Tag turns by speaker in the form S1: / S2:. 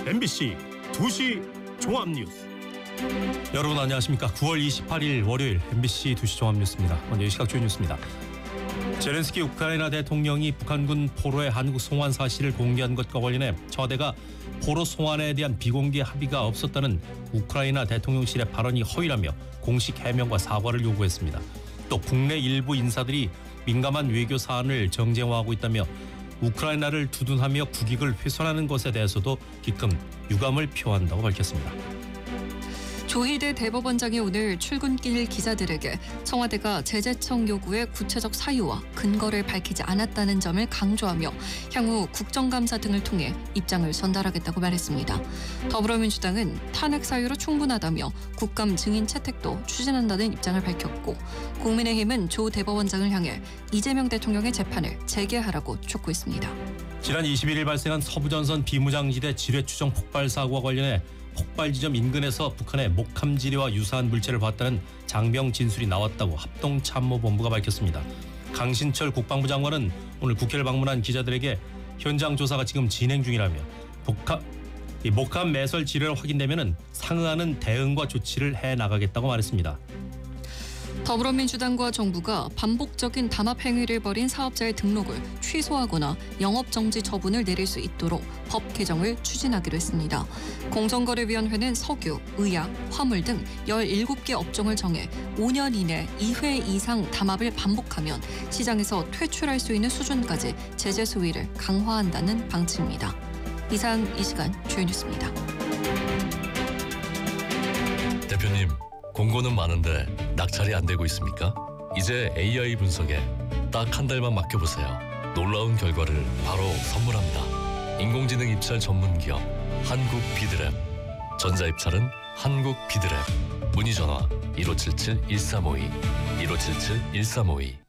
S1: MBC 2시 종합뉴스.
S2: 여러분 안녕하십니까. 9월 28일 월요일 MBC 2시 종합뉴스입니다. 먼저 이 시각 주요 뉴스입니다. 제렌스키 우크라이나 대통령이 북한군 포로의 한국 송환 사실을 공개한 것과 관련해 청와대가 포로 송환에 대한 비공개 합의가 없었다는 우크라이나 대통령실의 발언이 허위라며 공식 해명과 사과를 요구했습니다. 또 국내 일부 인사들이 민감한 외교 사안을 정쟁화하고 있다며 우크라이나를 두둔하며 국익을 훼손하는 것에 대해서도 깊은 유감을 표한다고 밝혔습니다.
S3: 조희대 대법원장이 오늘 출근길 기자들에게 청와대가 제재청 요구의 구체적 사유와 근거를 밝히지 않았다는 점을 강조하며 향후 국정감사 등을 통해 입장을 전달하겠다고 말했습니다. 더불어민주당은 탄핵 사유로 충분하다며 국감 증인 채택도 추진한다는 입장을 밝혔고, 국민의힘은 조 대법원장을 향해 이재명 대통령의 재판을 재개하라고 촉구했습니다.
S2: 지난 21일 발생한 서부전선 비무장지대 지뢰 추정 폭발 사고와 관련해 폭발 지점 인근에서 북한의 목함 지뢰와 유사한 물체를 봤다는 장병 진술이 나왔다고 합동참모본부가 밝혔습니다. 강신철 국방부 장관은 오늘 국회를 방문한 기자들에게 현장 조사가 지금 진행 중이라며 목함 매설 지뢰가 확인되면 상응하는 대응과 조치를 해나가겠다고 말했습니다.
S3: 더불어민주당과 정부가 반복적인 담합 행위를 벌인 사업자의 등록을 취소하거나 영업정지 처분을 내릴 수 있도록 법 개정을 추진하기로 했습니다. 공정거래위원회는 석유, 의약, 화물 등 17개 업종을 정해 5년 이내 2회 이상 담합을 반복하면 시장에서 퇴출할 수 있는 수준까지 제재 수위를 강화한다는 방침입니다. 이상 이 시간 주요 뉴스입니다.
S4: 대표님, 공고는 많은데 낙찰이 안 되고 있습니까? 이제 AI 분석에 딱 한 달만 맡겨보세요. 놀라운 결과를 바로 선물합니다. 인공지능 입찰 전문 기업 한국 비드랩. 전자입찰은 한국 비드랩. 문의 전화 1577-1352 1577-1352.